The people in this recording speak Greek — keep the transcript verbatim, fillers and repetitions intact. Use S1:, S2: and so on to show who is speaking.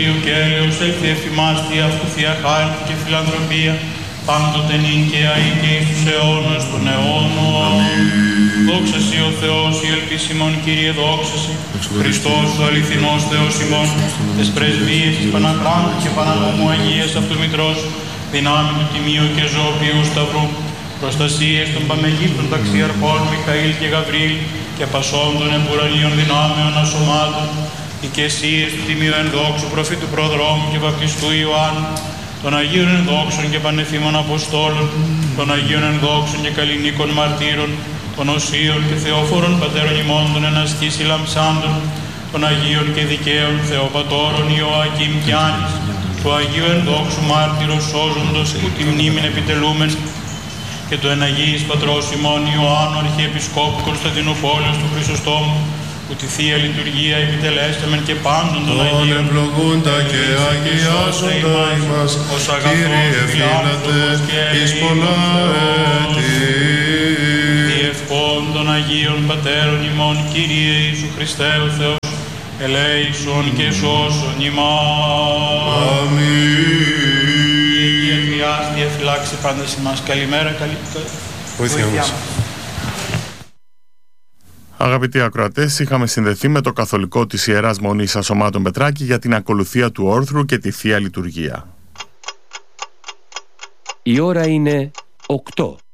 S1: Και έλεος έλθει εφημάς τη αυτού θεία χάρη και φιλανθρωπία, πάντοτε νυν και αεί και εις τους αιώνας των αιώνων. Δόξα Συ ο Θεός, η ελπίς ημών, Κύριε, δόξα Συ. Χριστός ο αληθινός Θεός ημών, τες πρεσβείες της Παναχράντου και Παναγωμού Αγίας αυτού Μητρός, δυνάμει του Τιμίου και ζωοποιού Σταυρού, προστασίες των Παμεγύπτων ταξιαρχών Μιχαήλ και Γαβρίλ και πασών των εμπουρανίων δυνάμεων ασωμάτων, οικεσίες του Τιμίου ενδόξου προφήτου προδρόμου και βαπτιστού Ιωάννου, των Αγίων ενδόξων και πανεφήμων Αποστόλων, των Αγίων ενδόξων και καλλινίκων μαρτύρων, των Οσίων και Θεόφορων πατέρων ημών των εναστής λαμψάντων, των Αγίων και δικαίων Θεοπατώρων Ιωακήμ και Άνης, του Αγίου ενδόξου μάρτυρος σώζοντος που τη μνήμην επιτελούμεν, και του εναγίης πατρός ημών Ιωάννου Αρχιεπισκόπου Κωνσταντινούπολεως του Χρυσοστόμου, που τη Θεία Λειτουργία επιτελέσταμεν και πάντων των Αγίων.
S2: Τον ευλογούντα και αγιάζοντα ημάς, Κύριε εφήλατε εις πολλά έτη.
S1: Διευχών των Αγίων Πατέρων ημών, Κύριε Ιησού Χριστέ ο Θεός, ελέησον και σώσον ημάς.
S2: Αμήν.
S1: Η Αγία Τριάς διαφυλάξει πάντα σε εμάς. Καλημέρα, καλή
S2: βοήθεια μας.
S3: Αγαπητοί ακροατές, είχαμε συνδεθεί με το καθολικό της Ιεράς Μονής Ασωμάτων Πετράκη για την ακολουθία του όρθρου και τη Θεία Λειτουργία.
S4: Η ώρα είναι οκτώ.